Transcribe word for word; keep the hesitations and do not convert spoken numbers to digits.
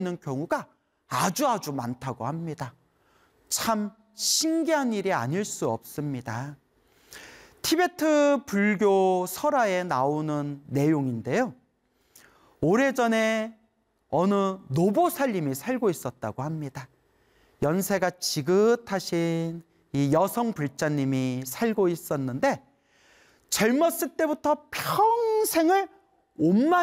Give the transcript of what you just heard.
있는 경우가 아주 아주 많다고 합니다. 참 신기한 일이 아닐 수 없습니다. 티베트 불교 설화에 나오는 내용인데요. 오래전에 어느 노보살님이 살고 있었다고 합니다. 연세가 지긋하신 이 여성 불자님이 살고 있었는데 젊었을 때부터 평생을 옷만